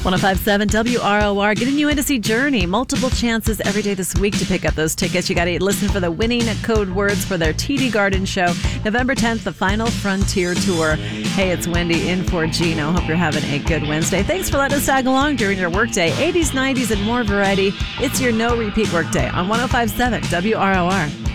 1057 WROR, getting you in to see Journey. Multiple chances every day this week to pick up those tickets. You got to listen for the winning code words for their TD Garden show. November 10th, the Final Frontier Tour. Hey, it's Wendy in for Gino. Hope you're having a good Wednesday. Thanks for letting us tag along during your workday. 80s, 90s, and more variety. It's your no repeat workday on 1057 WROR.